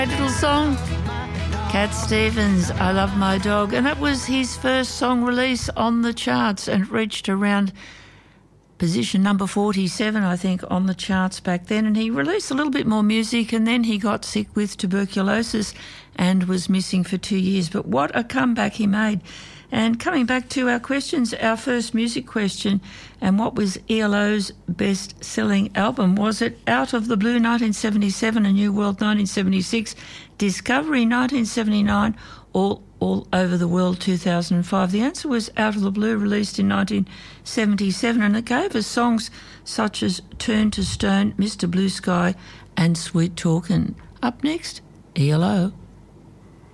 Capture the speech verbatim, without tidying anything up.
Little song, Cat Stevens, I Love My Dog, and that was his first song release on the charts and reached around position number forty-seven, I think, on the charts back then. And he released a little bit more music, and then he got sick with tuberculosis and was missing for two years. But what a comeback he made. And coming back to our questions, our first music question, and what was E L O's best-selling album? Was it Out of the Blue nineteen seventy-seven, A New World nineteen seventy-six, Discovery nineteen seventy-nine, All All Over the World two thousand five? The answer was Out of the Blue, released in nineteen seventy-seven, and it gave us songs such as Turn to Stone, Mister Blue Sky and Sweet Talkin'. Up next, E L O.